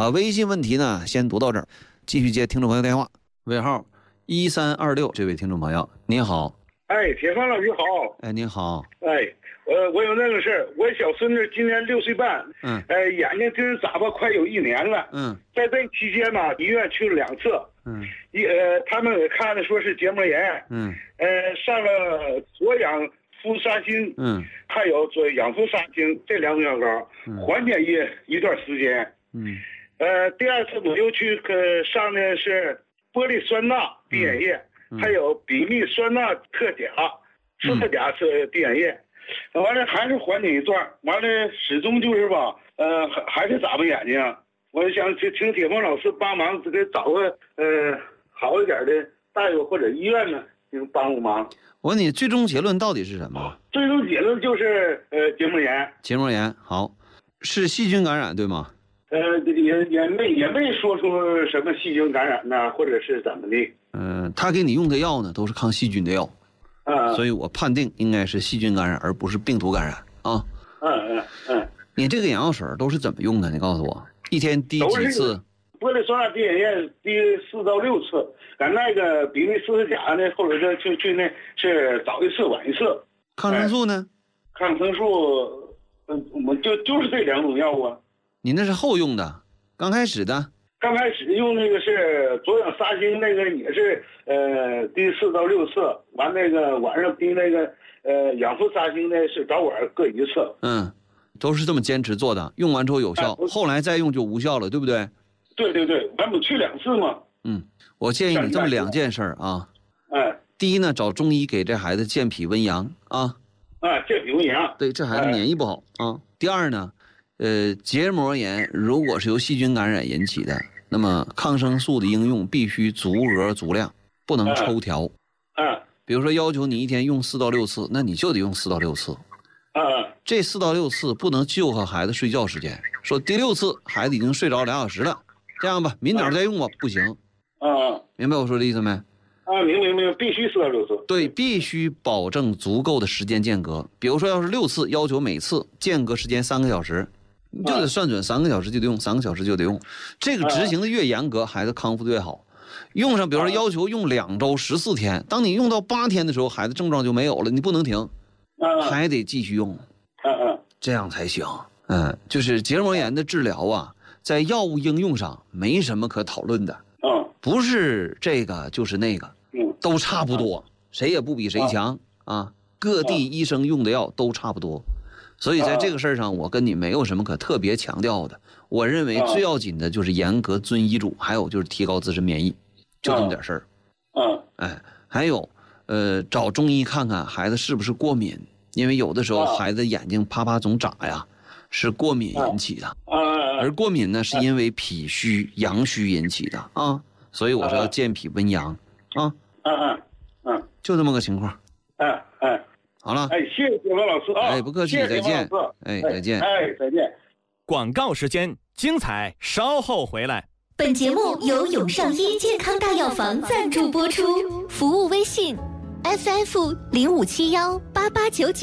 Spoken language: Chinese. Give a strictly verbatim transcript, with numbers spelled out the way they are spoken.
啊，微信问题呢先读到这儿，继续接听众朋友电话，尾号一三二六，这位听众朋友您好。 哎，铁川老师好。 哎，您好。 哎，我我有那个事儿，我小孙子今年六岁半， 嗯， 呃，眼睛真眨巴快有一年了， 嗯， 在这期间嘛，医院去了两次， 嗯， 一呃，他们给看的说是结膜炎， 嗯， 呃，上了左氧氟沙星， 嗯， 还有左氧氟沙星这两种药膏， 嗯， 缓解一一段时间， 嗯， 呃，第二次我又去呃上的是玻璃酸钠滴眼液。嗯还有比利酸钠特钾、四特钾是滴眼液，完了还是缓解一段，完了始终就是吧，呃，还还是眨巴眼睛。我想请请铁峰老师帮忙，给找个呃好一点的大夫或者医院呢，请帮我忙。 我问你，最终结论到底是什么？ 最终结论就是呃结膜炎。 结膜炎，好，是细菌感染对吗？ 呃，也也没也没说出什么细菌感染呐，或者是怎么的。 嗯、呃，他给你用的药呢，都是抗细菌的药， 啊， 所以我判定应该是细菌感染，而不是病毒感染啊。 嗯嗯嗯。 你这个眼药水都是怎么用的？你告诉我，一天滴几次？ 玻璃酸钠滴眼液滴四到六次，咱那个比利四特钾呢，或者是去去那是早一次晚一次。 抗生素呢？ 哎、抗生素，嗯，我们就就是这两种药啊。 你那是后用的，刚开始的。 刚开始用那个是左氧沙星，那个也是呃滴四到六次，完那个晚上滴那个呃氧氟沙星呢是早晚各一次。 嗯，都是这么坚持做的，用完之后有效，哎、后来再用就无效了，对不对？ 对对对，咱不去两次吗？ 嗯，我建议你这么两件事啊。 哎， 第一呢，找中医给这孩子健脾温阳啊。 啊，健脾温阳。 对，这孩子免疫不好、哎、啊。第二呢，呃，结膜炎如果是由细菌感染引起的。那么抗生素的应用必须足额足量，不能抽调。 嗯， 比如说要求你一天用四到六次，那你就得用四到六次。 嗯， 这四到六次不能就和孩子睡觉时间，说第六次孩子已经睡着俩小时了，这样吧，明早再用吧，不行。 嗯， 明白我说的意思没？ 啊，明白明白，必须四到六次。 对，必须保证足够的时间间隔。比如说要是六次，要求每次间隔时间三个小时。你就得算准三个小时就得用，三个小时就得用，这个执行的越严格，孩子康复的越好。用上，比如说要求用两周十四天，当你用到八天的时候，孩子症状就没有了，你不能停，还得继续用，这样才行。嗯，就是结膜炎的治疗啊，在药物应用上没什么可讨论的，不是这个就是那个，都差不多，谁也不比谁强啊。各地医生用的药都差不多。所以在这个事儿上，我跟你没有什么可特别强调的。我认为最要紧的就是严格遵医嘱，还有就是提高自身免疫，就这么点事儿。 嗯， 哎，还有，呃，找中医看看孩子是不是过敏，因为有的时候孩子眼睛啪啪总眨呀，是过敏引起的。而过敏呢，是因为脾虚、阳虚引起的啊。所以我说要健脾温阳啊。 嗯嗯嗯， 就这么个情况。 嗯嗯。 好了， 哎，谢谢铁峰老师啊！ 哎，不客气，再见。哎，再见。 哎，再见。 广告时间，精彩稍后回来。 本节目由永上医健康大药房赞助播出，服务微信 F F 零五七幺八八九九。